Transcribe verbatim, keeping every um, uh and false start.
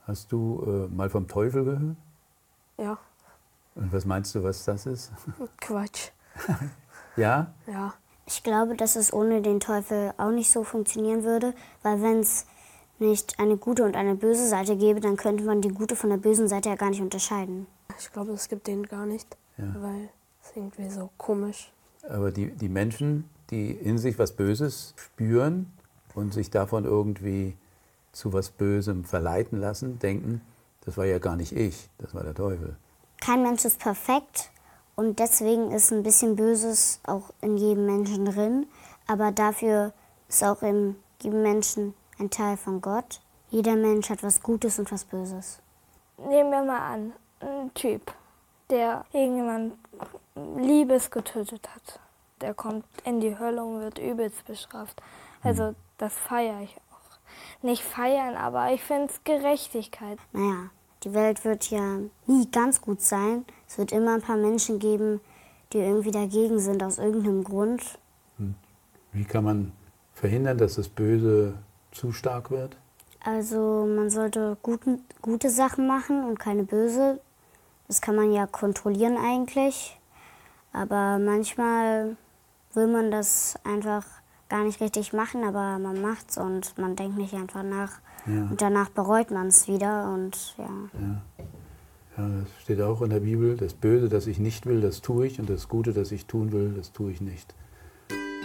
Hast du äh, mal vom Teufel gehört? Ja, Und was meinst du, was das ist? Quatsch. Ja? Ja, Ich glaube, dass es ohne den Teufel auch nicht so funktionieren würde, weil wenn es nicht eine gute und eine böse Seite gäbe, dann könnte man die gute von der bösen Seite ja gar nicht unterscheiden. ich glaube, es gibt den gar nicht, Ja. weil es irgendwie so komisch. Aber die, die Menschen, die in sich was Böses spüren und sich davon irgendwie zu was Bösem verleiten lassen, denken, das war ja gar nicht ich, das war der Teufel. Kein Mensch ist perfekt und deswegen ist ein bisschen Böses auch in jedem Menschen drin, aber dafür ist auch in jedem Menschen ein Teil von Gott. Jeder Mensch hat was Gutes und was Böses. Nehmen wir mal an, ein Typ, der irgendjemand Liebes getötet hat. Der kommt in die Hölle und wird übelst bestraft. Also das feiere ich auch. Nicht feiern, aber ich finde es Gerechtigkeit. Naja, die Welt wird ja nie ganz gut sein. Es wird immer ein paar Menschen geben, die irgendwie dagegen sind aus irgendeinem Grund. Wie kann man verhindern, dass das Böse zu stark wird? Also man sollte guten, gute Sachen machen und keine böse. Das kann man ja kontrollieren eigentlich. Aber manchmal will man das einfach gar nicht richtig machen, aber man macht's und man denkt nicht einfach nach. Ja. Und danach bereut man es wieder und ja. Ja. Ja, das steht auch in der Bibel, das Böse, das ich nicht will, das tue ich, und das Gute, das ich tun will, das tue ich nicht.